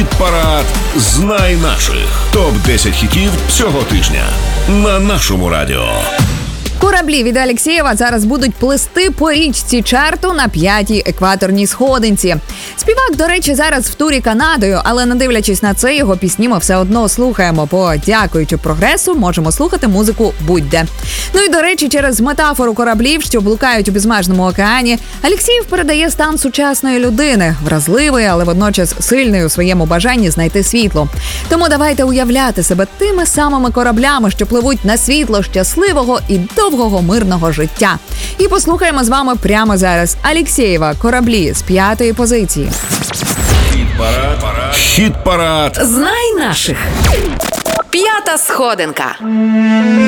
Хіт-парад «Знай наших». Топ-10 хітів цього тижня на нашому радіо. Кораблі від Алєксєєва зараз будуть плисти по річці чарту на 5-й екваторній сходинці. Співак, до речі, зараз в турі Канадою, але не дивлячись на це, його пісні ми все одно слухаємо, бо, дякуючи прогресу, можемо слухати музику будь-де. Ну і, до речі, через метафору кораблів, що блукають у безмежному океані, Алєксєєв передає стан сучасної людини, вразливої, але водночас сильної у своєму бажанні знайти світло. Тому давайте уявляти себе тими самими кораблями, що пливуть на світло щасливого і довгого мирного життя. І послухаємо з вами прямо зараз Алєксєєва «Кораблі» з 5-ї позиції. Хіт-парад. Знай наших. 5-та сходинка.